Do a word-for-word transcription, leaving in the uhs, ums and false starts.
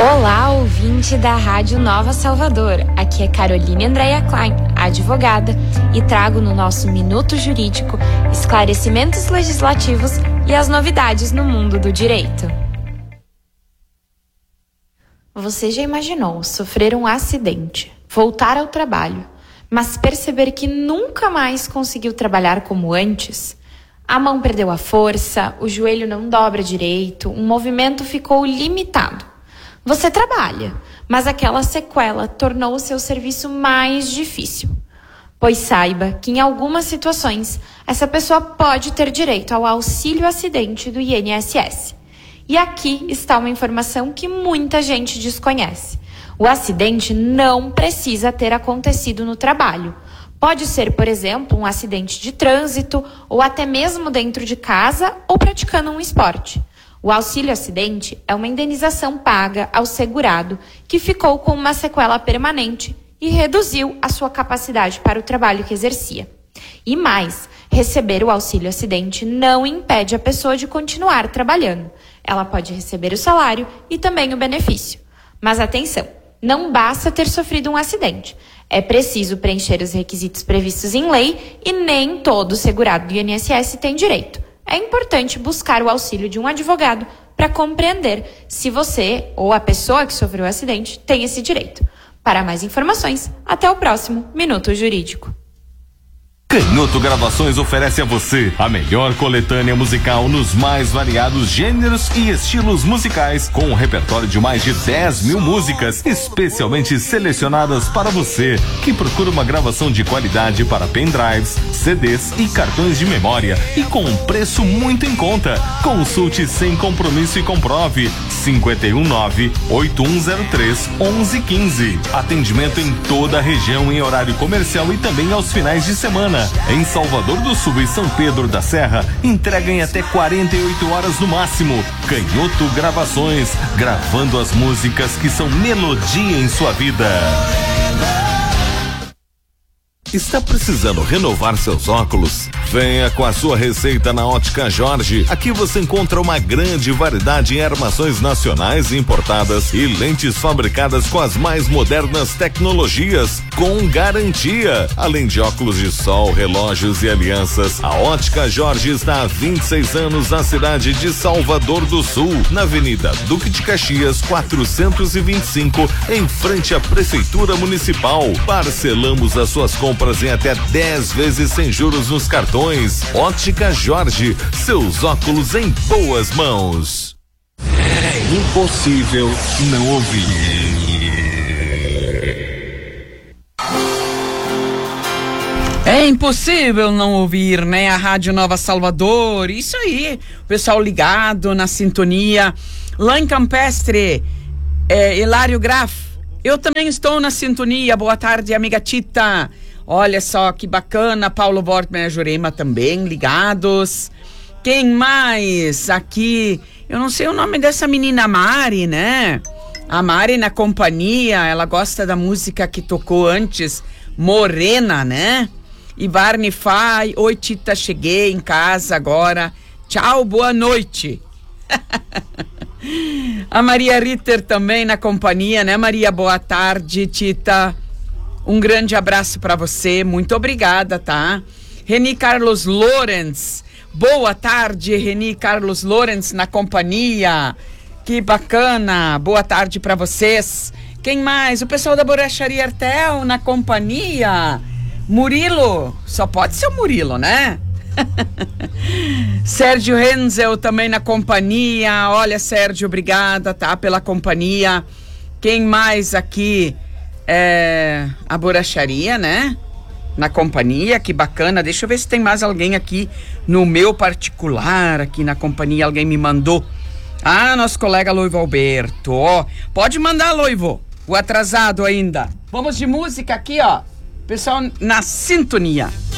Olá, ouvinte da Rádio Nova Salvador. Aqui é Caroline Andréia Klein, advogada, e trago no nosso Minuto Jurídico esclarecimentos legislativos e as novidades no mundo do direito. Você já imaginou sofrer um acidente, voltar ao trabalho, mas perceber que nunca mais conseguiu trabalhar como antes? A mão perdeu a força, o joelho não dobra direito, um movimento ficou limitado. Você trabalha, mas aquela sequela tornou o seu serviço mais difícil. Pois saiba que em algumas situações, essa pessoa pode ter direito ao auxílio acidente do I N S S. E aqui está uma informação que muita gente desconhece. O acidente não precisa ter acontecido no trabalho. Pode ser, por exemplo, um acidente de trânsito ou até mesmo dentro de casa ou praticando um esporte. O auxílio acidente é uma indenização paga ao segurado que ficou com uma sequela permanente e reduziu a sua capacidade para o trabalho que exercia. E mais, receber o auxílio acidente não impede a pessoa de continuar trabalhando. Ela pode receber o salário e também o benefício. Mas atenção, não basta ter sofrido um acidente. É preciso preencher os requisitos previstos em lei e nem todo segurado do I N S S tem direito. É importante buscar o auxílio de um advogado para compreender se você ou a pessoa que sofreu o acidente tem esse direito. Para mais informações, até o próximo Minuto Jurídico. Canhoto Gravações oferece a você a melhor coletânea musical nos mais variados gêneros e estilos musicais, com um repertório de mais de dez mil músicas, especialmente selecionadas para você, que procura uma gravação de qualidade para pendrives, C Ds e cartões de memória, e com um preço muito em conta. Consulte sem compromisso e comprove. cinco um nove, oito um zero três, onze quinze. Atendimento em toda a região em horário comercial e também aos finais de semana. Em Salvador do Sul e São Pedro da Serra, entrega em até quarenta e oito horas no máximo. Canhoto Gravações, gravando as músicas que são melodia em sua vida. Está precisando renovar seus óculos? Venha com a sua receita na Ótica Jorge. Aqui você encontra uma grande variedade em armações nacionais e importadas e lentes fabricadas com as mais modernas tecnologias, com garantia. Além de óculos de sol, relógios e alianças, a Ótica Jorge está há vinte e seis anos na cidade de Salvador do Sul, na Avenida Duque de Caxias, quatrocentos e vinte e cinco, em frente à Prefeitura Municipal. Parcelamos as suas compras em até dez vezes sem juros nos cartões. Ótica Jorge, seus óculos em boas mãos. É impossível não ouvir. É impossível não ouvir, né? A Rádio Nova Salvador, isso aí, o pessoal ligado na sintonia. Lá em Campestre, é, Hilário Graf, eu também estou na sintonia. Boa tarde, amiga Tita. Olha só que bacana, Paulo Wortmann e a Jurema também ligados. Quem mais aqui? Eu não sei o nome dessa menina, Mari, né? A Mari na companhia, ela gosta da música que tocou antes, Morena, né? E Barney Fai, oi Tita, cheguei em casa agora. Tchau, boa noite. A Maria Ritter também na companhia, né, Maria? Boa tarde, Tita. Um grande abraço para você, muito obrigada, tá? Reni Carlos Lorenz, boa tarde, Reni Carlos Lorenz na companhia, que bacana, boa tarde para vocês. Quem mais? O pessoal da Borracharia Artel na companhia, Murilo, só pode ser o Murilo, né? Sérgio Renzel também na companhia, olha Sérgio, obrigada, tá, pela companhia. Quem mais aqui? É, a Borracharia, né? Na companhia, que bacana. Deixa eu ver se tem mais alguém aqui no meu particular, aqui na companhia, alguém me mandou. Ah, nosso colega Loivo Alberto, ó. Pode mandar, Loivo, o atrasado ainda. Vamos de música aqui, ó. Pessoal na sintonia.